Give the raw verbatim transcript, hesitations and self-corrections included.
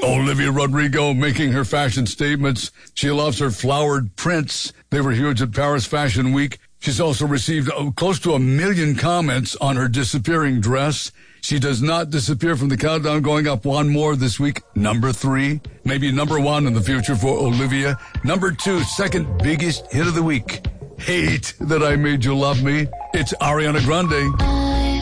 Olivia Rodrigo making her fashion statements. She loves her flowered prints. They were huge at Paris Fashion Week. She's also received uh, close to a million comments on her disappearing dress. She does not disappear from the countdown, going up one more this week. Number three, maybe number one in the future for Olivia. Number two, second biggest hit of the week. Hate That I Made You Love Me. It's Ariana Grande.